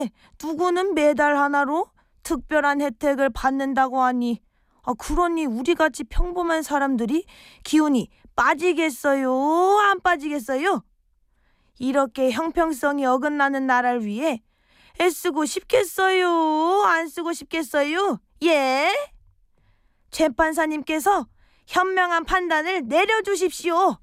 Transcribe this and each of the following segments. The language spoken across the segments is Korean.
누구는 매달 하나로 특별한 혜택을 받는다고 하니, 그러니 우리같이 평범한 사람들이 기운이 빠지겠어요? 안 빠지겠어요? 이렇게 형평성이 어긋나는 나라를 위해 애쓰고 싶겠어요? 안 쓰고 싶겠어요? 예? 재판사님께서 현명한 판단을 내려주십시오.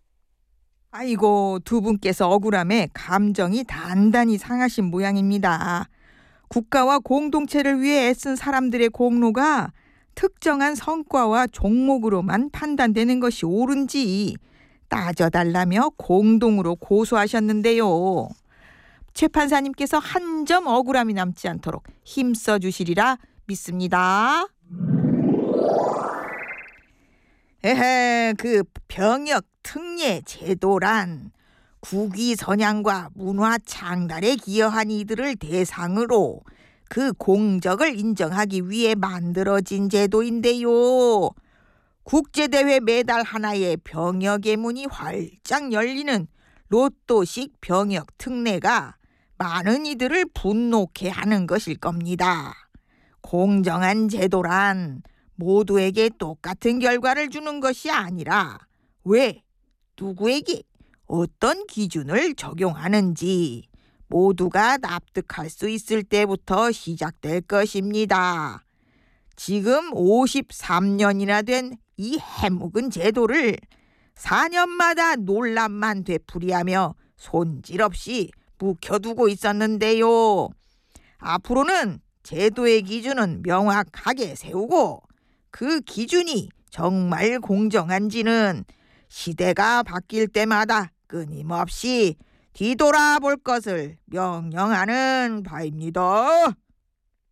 아이고, 두 분께서 억울함에 감정이 단단히 상하신 모양입니다. 국가와 공동체를 위해 애쓴 사람들의 공로가 특정한 성과와 종목으로만 판단되는 것이 옳은지 따져달라며 공동으로 고소하셨는데요. 재판사님께서 한 점 억울함이 남지 않도록 힘써 주시리라 믿습니다. 그 병역 특례 제도란 국위 선양과 문화 창달에 기여한 이들을 대상으로 그 공적을 인정하기 위해 만들어진 제도인데요. 국제대회 매달 하나의 병역의 문이 활짝 열리는 로또식 병역 특례가 많은 이들을 분노케 하는 것일 겁니다. 공정한 제도란 모두에게 똑같은 결과를 주는 것이 아니라 왜, 누구에게, 어떤 기준을 적용하는지 모두가 납득할 수 있을 때부터 시작될 것입니다. 지금 53년이나 된 이 해묵은 제도를 4년마다 논란만 되풀이하며 손질 없이 묵혀두고 있었는데요. 앞으로는 제도의 기준은 명확하게 세우고 그 기준이 정말 공정한지는 시대가 바뀔 때마다 끊임없이 뒤돌아볼 것을 명령하는 바입니다.